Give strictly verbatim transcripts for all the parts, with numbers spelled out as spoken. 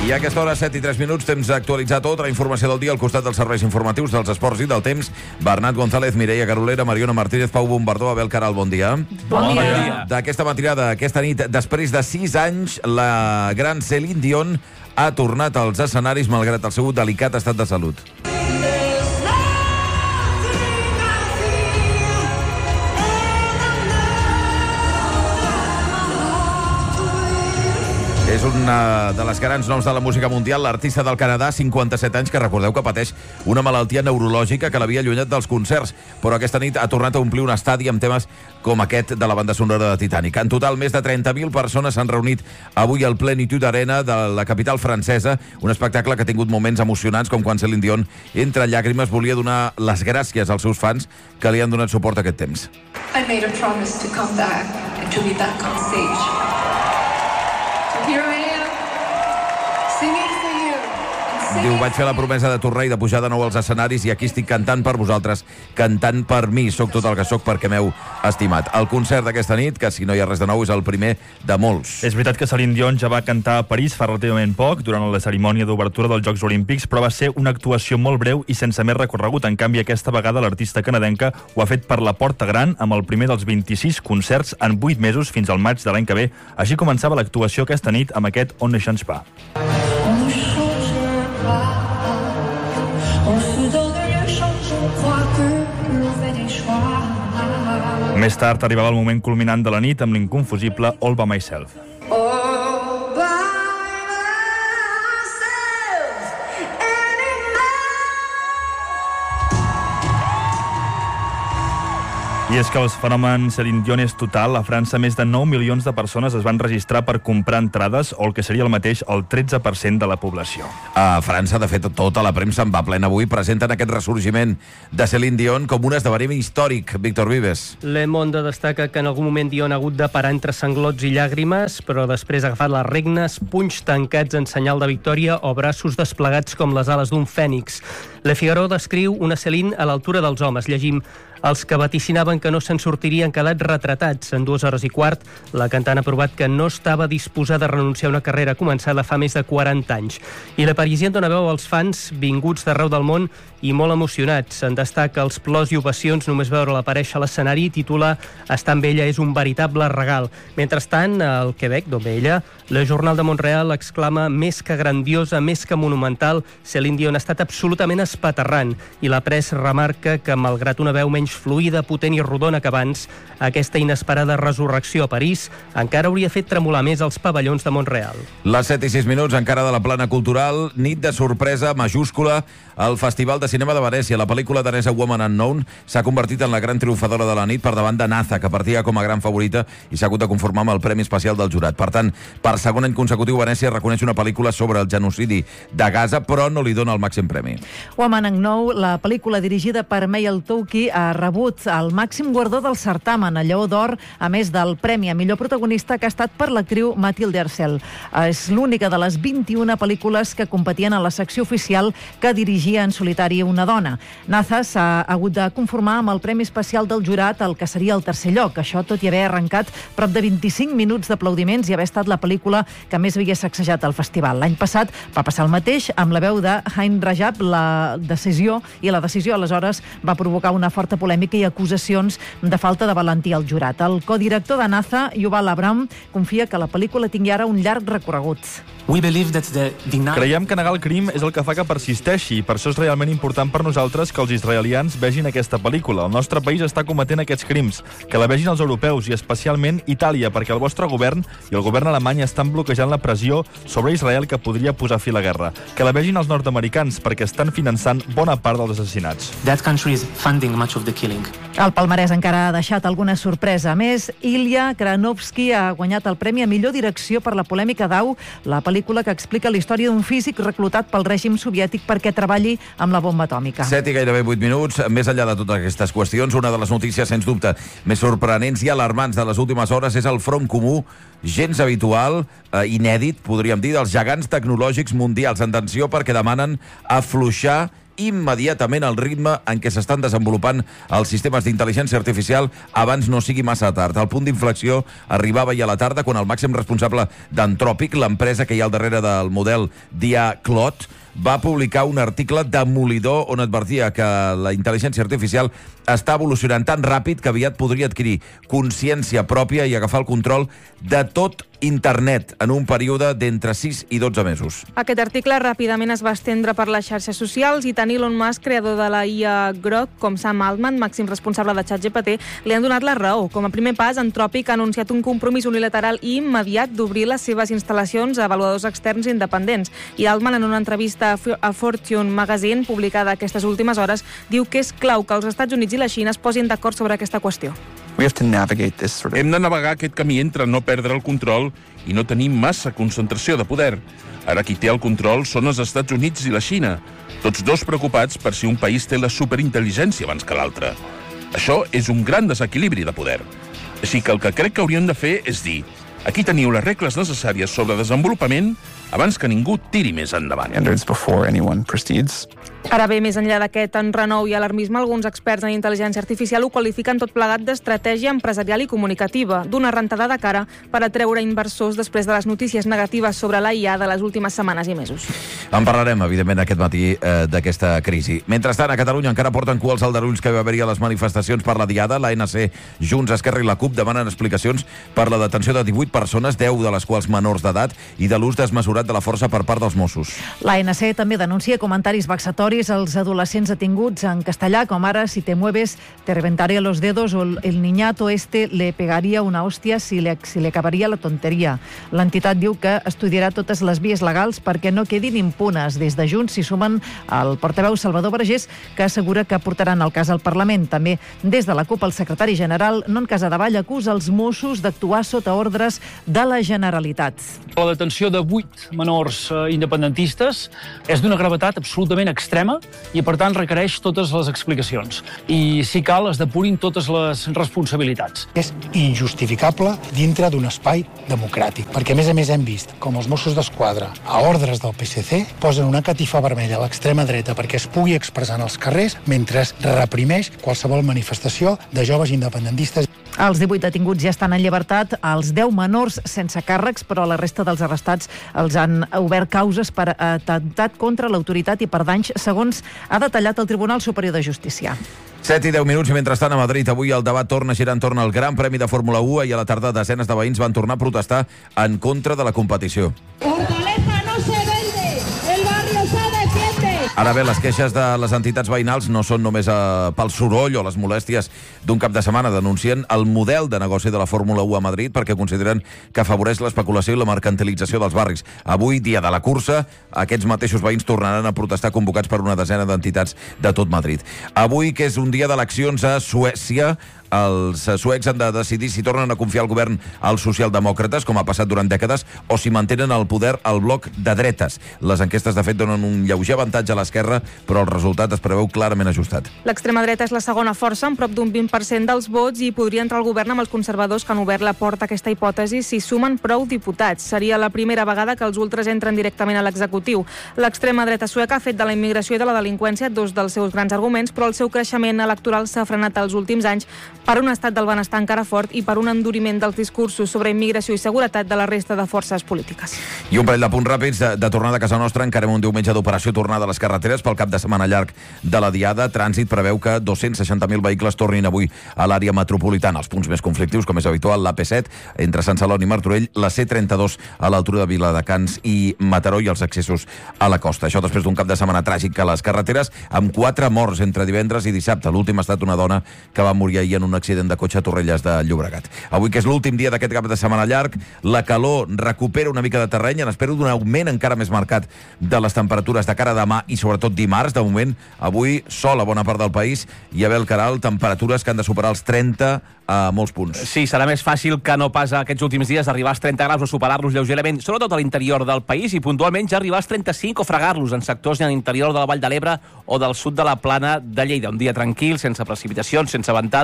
I a aquesta hora, set i tres minuts, temps d'actualitzar tota la informació del dia al costat dels serveis informatius, dels esports i del temps. Bernat González, Mireia Carolera, Mariona Martínez, Pau Bombardó, Abel Caral, bon dia. Bon dia. D'aquesta matinada, aquesta nit, després de sis anys, la gran Céline Dion ha tornat als escenaris malgrat el seu delicat estat de salut. És una de les grans noms de la música mundial, l'artista del Canadà, cinquanta-set anys, que recordeu que pateix una malaltia neurològica que l'havia allunyat dels concerts, però aquesta nit ha tornat a omplir un estadi amb temes com aquest de la banda sonora de Titanic. En total, més de trenta mil persones s'han reunit avui al Plenitude Arena de la capital francesa, un espectacle que ha tingut moments emocionants, com quan Céline Dion, entre llàgrimes, volia donar les gràcies als seus fans que li han donat suport aquest temps. I made a promise to come back and to be back on stage. Here I am, singing for you. Diu, vaig fer la promesa de tornar i de pujar de nou als escenaris i aquí estic cantant per vosaltres, cantant per mi. Soc tot el que soc perquè m'heu estimat. El concert d'aquesta nit, que si no hi ha res de nou, és el primer de molts. És veritat que Céline Dion ja va cantar a París fa relativament poc, durant la cerimònia d'obertura dels Jocs Olímpics, però va ser una actuació molt breu i sense més recorregut. En canvi, aquesta vegada l'artista canadenca ho ha fet per la porta gran, amb el primer dels vint-i-sis concerts en vuit mesos fins al maig de l'any que ve. Així començava l'actuació aquesta nit amb aquest On ne change pas. Més tard arribava el moment culminant de la nit amb l'inconfusible All by Myself. All by myself anymore. I és que el fenomen Céline Dion és total. A França, més de nou milions de persones es van registrar per comprar entrades, o el que seria el mateix, el tretze per cent de la població. A França, de fet, tota la premsa en va plena avui. Presenten aquest ressorgiment de Céline Dion com un esdeveniment històric. Víctor Vives. Le Monde destaca que en algun moment Dion ha hagut de parar entre sanglots i llàgrimes, però després ha agafat les regnes, punys tancats en senyal de victòria o braços desplegats com les ales d'un fènix. Le Figaro descriu una Céline a l'altura dels homes. Llegim: els que vaticinaven que no se'n sortirien quedat retratats. En dues hores i quart, la cantant ha provat que no estava disposada a renunciar a una carrera començada fa més de quaranta anys. I la Parisien dona veu als fans vinguts d'arreu del món i molt emocionats. En destaca els plors i ovacions només veure-la aparèixer a l'escenari i titula «Estar amb ella és un veritable regal». Mentrestant, al Quebec, d'on ve ella, el Journal de Montreal exclama «més que grandiosa, més que monumental, Céline Dion ha estat absolutament espaterrant». I la pressa remarca que, malgrat una veu menys fluida, potent i rodona que abans, aquesta inesperada resurrecció a París encara hauria fet tremolar més els pavellons de Montreal. Les set i sis minuts, encara de la plana cultural, nit de sorpresa majúscula al Festival de Cinema de Venècia. La pel·lícula danesa Woman Unknown s'ha convertit en la gran triomfadora de la nit per davant de Naza, que partia com a gran favorita i s'ha hagut de conformar amb el Premi Especial del Jurat. Per tant, per segon any consecutiu, Venècia reconeix una pel·lícula sobre el genocidi de Gaza, però no li dona el màxim premi. Woman Unknown, la pel·lícula dirigida per Meryl Touki, ha rebut el màxim guardó del certamen, el Lleó d'Or, a més del premi a millor protagonista, que ha estat per l'actriu Mathilde Arcel. És l'única de les vint-i-una pel·lícules que competien a la secció oficial que dirigia en solitari una dona. Naza s'ha hagut de conformar amb el Premi Especial del Jurat, el que seria el tercer lloc. Això tot i haver arrencat prop de vint-i-cinc minuts d'aplaudiments i haver estat la pel·lícula que més havia sacsejat al festival. L'any passat va passar el mateix amb la veu de Hein Rajab, la decisió, i la decisió aleshores va provocar una forta polèmica i acusacions de falta de valentia al jurat. El codirector de Naza, Yuval Abram, confia que la pel·lícula tingui ara un llarg recorregut. Creiem que negar el crim és el que fa que persisteixi, i per això és realment important per nosaltres que els israelians vegin aquesta pel·lícula. El nostre país està cometent aquests crims, que la vegin els europeus i especialment Itàlia, perquè el vostre govern i el govern alemany estan bloquejant la pressió sobre Israel que podria posar fi a la guerra. Que la vegin els nord-americans, perquè estan finançant bona part dels assassinats. That country is funding much of the killing. El palmarès encara ha deixat alguna sorpresa. A més, Ilya Granovsky ha guanyat el premi a millor direcció per la polèmica d'Au, la pel·lícula que explica la història d'un físic reclutat pel règim soviètic perquè treballi amb la bomba atòmica. set i gairebé vuit minuts. Més enllà de totes aquestes qüestions, una de les notícies, sens dubte, més sorprenents i alarmants de les últimes hores és el front comú, gens habitual, eh, inèdit, podríem dir, dels gegants tecnològics mundials en tensió perquè demanen afluixar immediatament el ritme en què s'estan desenvolupant els sistemes d'intel·ligència artificial abans no sigui massa tard. El punt d'inflexió arribava ahir a la tarda quan el màxim responsable d'Anthropic, l'empresa que hi ha al darrere del model D I A-Claude, va publicar un article demolidor on advertia que la intel·ligència artificial està evolucionant tan ràpid que aviat podria adquirir consciència pròpia i agafar el control de tot internet en un període d'entre sis i dotze mesos. Aquest article ràpidament es va estendre per les xarxes socials i tant Elon Musk, creador de la I A Grok, com Sam Altman, màxim responsable de ChatGPT, li han donat la raó. Com a primer pas, Anthropic ha anunciat un compromís unilateral i immediat d'obrir les seves instal·lacions a avaluadors externs independents. I Altman, en una entrevista a Fortune Magazine, publicada aquestes últimes hores, diu que és clau que els Estats Units i la Xina es posin d'acord sobre aquesta qüestió. Hem de navegar aquest camí entre no perdre el control i no tenir massa concentració de poder. Ara qui té el control són els Estats Units i la Xina, tots dos preocupats per si un país té la superintel·ligència abans que l'altre. Això és un gran desequilibri de poder. Així que el que crec que hauríem de fer és dir: aquí teniu les regles necessàries sobre desenvolupament abans que ningú tiri més endavant. Ara bé, més enllà d'aquest enrenou i alarmisme, alguns experts en intel·ligència artificial ho qualifiquen tot plegat d'estratègia empresarial i comunicativa, d'una rentada de cara per atreure inversors després de les notícies negatives sobre la I A de les últimes setmanes i mesos. En parlarem, evidentment, aquest matí eh, d'aquesta crisi. Mentrestant, a Catalunya encara porten cua els aldarulls que va haver-hi a les manifestacions per la Diada. L'A N C, Junts, Esquerra i la CUP demanen explicacions per la detenció de divuit persones, deu de les quals menors d'edat, i de l'ús desmesurat de la força per part dels Mossos. L'A N C també denuncia comentaris vexatoris als adolescents detinguts en castellà, com ara: si te mueves te reventaré los dedos, o el niñato este le pegaría una hòstia si le, si le acabaria la tonteria. L'entitat diu que estudiarà totes les vies legals perquè no quedin impunes. Des de Junts s'hi sumen el portaveu Salvador Vergés, que assegura que portaran el cas al Parlament. També des de la CUP el secretari general, Non Casadevall, acusa els Mossos d'actuar sota ordres de la Generalitat. La detenció de vuit menors eh, independentistes és d'una gravetat absolutament extrema i, per tant, requereix totes les explicacions. I, si cal, es depurin totes les responsabilitats. És injustificable dintre d'un espai democràtic, perquè, a més a més, hem vist com els Mossos d'Esquadra, a ordres del P S C, posen una catifa vermella a l'extrema dreta perquè es pugui expressar en els carrers mentre es reprimeix qualsevol manifestació de joves independentistes. Els divuit detinguts ja estan en llibertat, els deu menors sense càrrecs, però la resta dels arrestats els han obert causes per atemptat contra l'autoritat i per danys, segons ha detallat el Tribunal Superior de Justícia. set i deu minuts, i mentrestant a Madrid avui el debat torna a girar entorn al Gran Premi de Fórmula u, i a la tarda desenes de veïns van tornar a protestar en contra de la competició. Hortaleza no se vende, el barrio se defiende. Ara bé, les queixes de les entitats veïnals no són només eh, pel soroll o les molèsties d'un cap de setmana. Denuncien el model de negoci de la Fórmula u a Madrid perquè consideren que afavoreix l'especulació i la mercantilització dels barris. Avui, dia de la cursa, aquests mateixos veïns tornaran a protestar, convocats per una desena d'entitats de tot Madrid. Avui, que és un dia d'eleccions a Suècia, els suecs han de decidir si tornen a confiar al govern als socialdemòcrates, com ha passat durant dècades, o si mantenen al poder el bloc de dretes. Les enquestes, de fet, donen un lleuger avantatge a l'esquerra, però el resultat es preveu clarament ajustat. L'extrema dreta és la segona força, amb prop d'un vint per cent dels vots, i podria entrar al govern amb els conservadors, que han obert la porta a aquesta hipòtesi si sumen prou diputats. Seria la primera vegada que els ultres entren directament a l'executiu. L'extrema dreta sueca ha fet de la immigració i de la delinqüència dos dels seus grans arguments, però el seu creixement electoral s'ha frenat els últims anys per un estat del benestar encara fort i per un enduriment dels discursos sobre immigració i seguretat de la resta de forces polítiques. I un parell de punts ràpids. De, de tornada a casa nostra, encarem un diumenge d'operació tornada a les carreteres pel cap de setmana llarg de la Diada. Trànsit preveu que dos-cents seixanta mil vehicles tornin avui a l'àrea metropolitana. Els punts més conflictius, com és habitual, l'A P set entre Sant Celoni i Martorell, la C trenta-dos a l'altura de Viladecans i Mataró, i els accessos a la costa. Això després d'un cap de setmana tràgic a les carreteres, amb quatre morts entre divendres i dissabte. L'últim ha estat una dona que va morir ahir en un accident de cotxe a Torrelles de Llobregat. Avui, que és l'últim dia d'aquest cap de setmana llarg, la calor recupera una mica de terreny, en espero d'un augment encara més marcat de les temperatures de cara a demà i sobretot dimarts. De moment, avui sol a bona part del país, i a Abel Caral, temperatures que han de superar els trenta a molts punts. Sí, serà més fàcil que no pas aquests últims dies arribar als trenta graus o superar-los lleugerament, sobretot a l'interior del país, i puntualment ja arribar als trenta-cinc o fregar-los en sectors a l'interior de la Vall de l'Ebre o del sud de la Plana de Lleida. Un dia tranquil, sense precipitacions, sense ventades,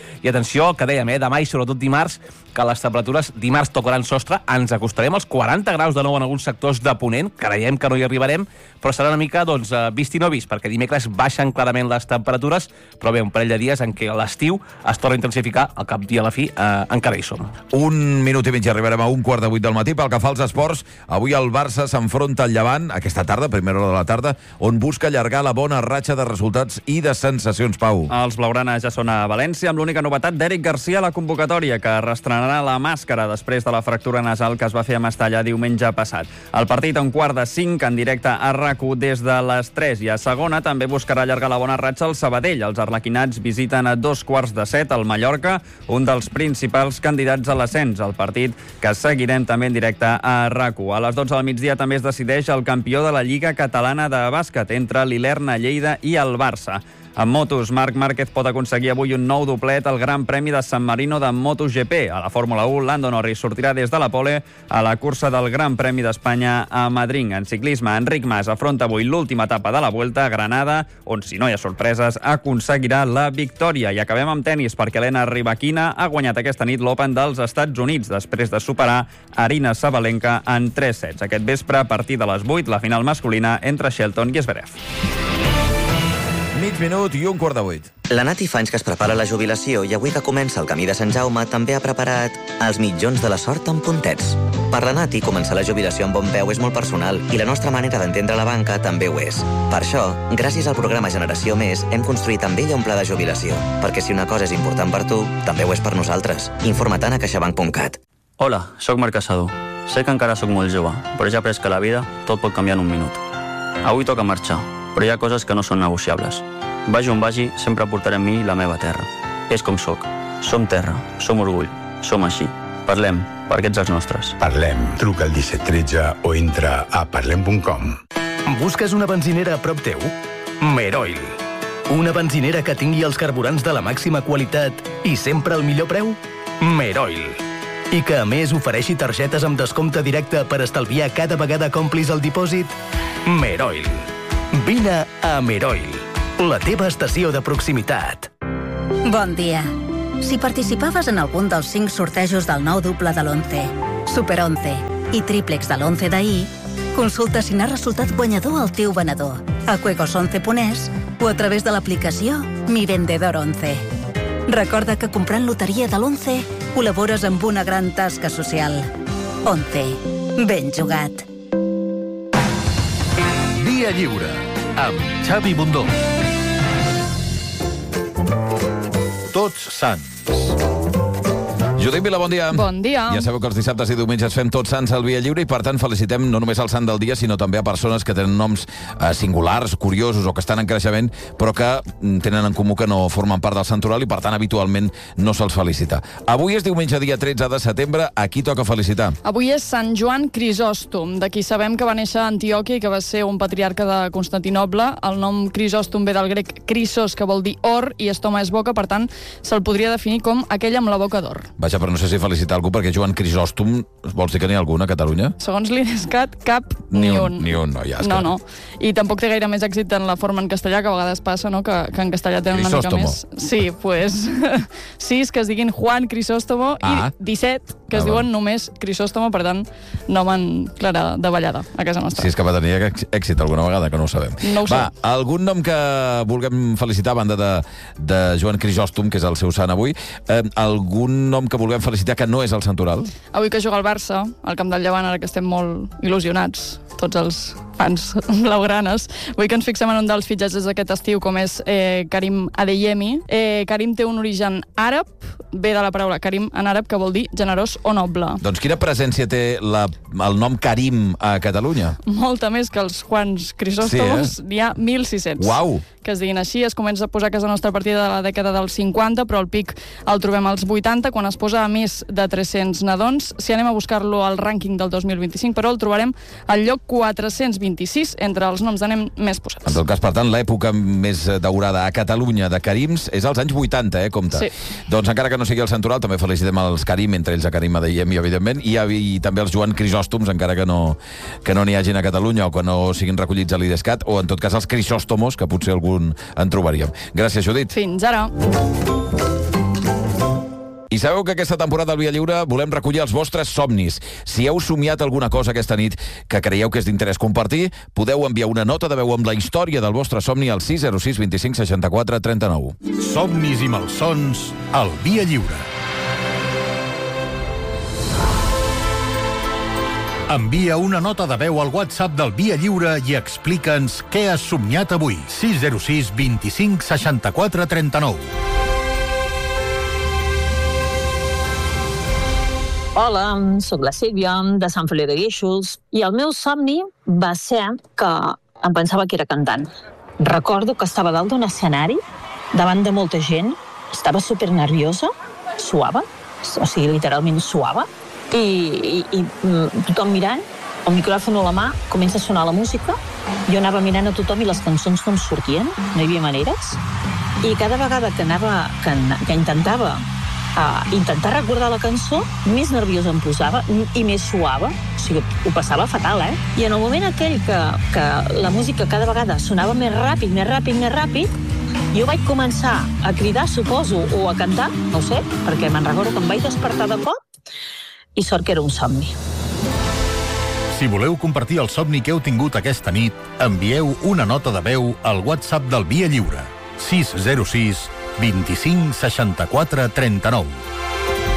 I atenció, que dèiem, eh, demà i sobretot dimarts, que les temperatures dimarts tocaran sostre, ens acostarem als quaranta graus de nou en alguns sectors de Ponent, creiem que no hi arribarem, però serà una mica, doncs, vist i no vist, perquè dimecres baixen clarament les temperatures, però bé, un parell de dies en què l'estiu es torna a intensificar, al cap dia a la fi, eh, encara hi som. Un minut i mig i arribarem a un quart de vuit del matí. Pel que fa als esports, avui el Barça s'enfronta al Llevant, aquesta tarda, primera hora de la tarda, on busca allargar la bona ratxa de resultats i de sensacions, Pau. Els blaugranes ja són a València, amb l'única novetat d'Eric Garcia a la convocatòria, que restrenarà la màscara després de la fractura nasal que es va fer a Mestalla diumenge passat. El partit a un quart de cinc en directe a RAC u des de les tres, i a segona també buscarà allargar la bona ratxa al Sabadell. Els arlequinats visiten a dos quarts de set al Mallorca, un dels principals candidats a l'ascens. El partit que seguirem també en directe a RAC u. A les dotze del migdia també es decideix el campió de la Lliga Catalana de Bàsquet entre l'Ilerna Lleida i el Barça. En motos, Marc Márquez pot aconseguir avui un nou doblet al Gran Premi de San Marino de MotoGP. A la Fórmula u, Lando Norris sortirà des de la pole a la cursa del Gran Premi d'Espanya a Madrid. En ciclisme, Enric Mas afronta avui l'última etapa de la Vuelta a Granada, on, si no hi ha sorpreses, aconseguirà la victòria. I acabem amb tennis, perquè Elena Rybakina ha guanyat aquesta nit l'Open dels Estats Units, després de superar Arina Sabalenka en tres sets. Aquest vespre, a partir de les vuit, la final masculina entre Shelton i Zverev. Mig minut i un quart de vuit. La Nati fa anys que es prepara la jubilació i avui que comença el camí de Sant Jaume també ha preparat els mitjons de la sort amb puntets. Per la Nati, començar la jubilació amb bon peu és molt personal i la nostra manera d'entendre la banca també ho és. Per això, gràcies al programa Generació Més, hem construït amb ella un pla de jubilació, perquè si una cosa és important per tu, també ho és per nosaltres. Informa't a caixabank punt cat. Hola, sóc Marc Casado. Sé que encara sóc molt jove, però ja he après que a la vida tot pot canviar en un minut. Avui toca marxar, però hi ha coses que no són negociables. Vagi on vagi, sempre portaré amb mi la meva terra. És com sóc. Som terra, som orgull, som així. Parlem, perquè ets els nostres. Parlem. Truca al disset tretze o entra a parlem punt com. Busques una benzinera a prop teu? Meroil. Una benzinera que tingui els carburants de la màxima qualitat i sempre al millor preu? Meroil. I que, a més, ofereixi targetes amb descompte directe per estalviar cada vegada que omplis el dipòsit? Meroil. Vine a Meroil, la teva estació de proximitat. Bon dia. Si participaves en algun dels cinc sortejos del nou duple de l'once, Super onze i tríplex de l'once d'ahir, consulta si n'ha resultat guanyador al teu venedor a juegos once punt es o a través de l'aplicació Mi Vendedor once. Recorda que comprant loteria de l'once col·labores amb una gran tasca social. once. Ben jugat. Dia lliure, amb Xavi Bundó. Tots Sants. Judit Vila, bon dia. Bon dia. Ja sabeu que els dissabtes i diumenges fem Tots Sants al Via Lliure i, per tant, felicitem no només el sant del dia, sinó també a persones que tenen noms eh, singulars, curiosos o que estan en creixement, però que tenen en comú que no formen part del santoral i, per tant, habitualment no se'ls felicita. Avui és diumenge, dia tretze de setembre. A qui toca felicitar? Avui és Sant Joan Crisòstom, de qui sabem que va néixer a Antioquia i que va ser un patriarca de Constantinoble. El nom Crisòstom ve del grec Chrysos, que vol dir or, i estoma és boca, per tant, se'l podria definir com aquell amb la boca d'or. Vaja, però no sé si felicitar algú, perquè Joan Crisòstom, vols dir que n'hi ha alguna a Catalunya? Segons l'Idescat, cap ni, ni un. Ni un, no, ja. No, no. I tampoc té gaire més èxit en la forma en castellà, que a vegades passa, no?, que, que en castellà tenen una mica més. Sí, pues sis que es diguin Juan Crisòstomo ah. i disset que es ah, diuen només Crisòstomo, per tant, no van clara de ballada a casa nostra. Si és que va tenir èxit alguna vegada, que no ho sabem. No ho sé. Va, algun nom que vulguem felicitar a banda de, de Joan Crisòstom, que és el seu sant avui, eh, algun nom que vulguem felicitar que no és el santoral? Avui que juga el Barça, al camp del Llevant, ara que estem molt il·lusionats, tots els fans blaugranes. Avui que ens fixem en un dels fitxatges d'aquest estiu, com és eh, Karim Adeyemi. Eh, Karim té un origen àrab, ve de la paraula Karim en àrab, que vol dir generós o noble. Doncs quina presència té la, el nom Karim a Catalunya? Molta més que els Juans Crisòstomos, sí, eh? N'hi ha mil sis-cents. Uau! Que es diguin així. Es comença a posar a casa nostra a partir de la dècada dels cinquanta, però el pic el trobem als vuitanta, quan es posa a més de tres-cents nadons. Si anem a buscar-lo al rànquing del dos mil vint-i-cinc, però el trobarem al lloc quatre-cents vint-i-sis entre els noms de nen més posats. En tot cas, per tant, l'època més daurada a Catalunya de Karims és als anys vuitanta, eh, compte. Sí. Doncs encara que no sigui el santoral, també felicitem els Karim, entre ells a Karim Adeyemi, evidentment, i, i també els Joan Crisòstoms, encara que no que no n'hi hagin a Catalunya o que no siguin recollits a l'Idescat, o en tot cas els Crisòstomos, que potser algun en trobaríem. Gràcies, Judit. Fins ara. sabeu que aquesta temporada al Via Lliure volem recollir els vostres somnis. Si heu somiat alguna cosa aquesta nit que creieu que és d'interès compartir, podeu enviar una nota de veu amb la història del vostre somni al sis zero sis vint cinc seixanta-quatre trenta-nou. Somnis i malsons al Via Lliure. Envia una nota de veu al WhatsApp del Via Lliure i explica'ns què has somiat avui. sis zero sis vint cinc seixanta-quatre trenta-nou. Hola, sóc la Sílvia, de Sant Feliu de Guíxols, i el meu somni va ser que em pensava que era cantant. Recordo que estava dalt d'un escenari, davant de molta gent, estava supernerviosa, suava, o sigui, literalment suava, i, i, i tothom mirant, el micròfon a la mà, comença a sonar la música, jo anava mirant a tothom i les cançons no em sortien, no hi havia maneres, i cada vegada que, anava, que, que intentava uh, intentar recordar la cançó, més nerviosa em posava i més suava, o sigui, ho passava fatal, eh? I en el moment aquell que, que la música cada vegada sonava més ràpid, més ràpid, més ràpid, jo vaig començar a cridar, suposo, o a cantar, no ho sé, perquè me'n recordo que em vaig despertar de cop, i sort que era un somni. Si voleu compartir el somni que heu tingut aquesta nit, envieu una nota de veu al WhatsApp del Via Lliure. sis zero sis vint cinc seixanta-quatre trenta-nou.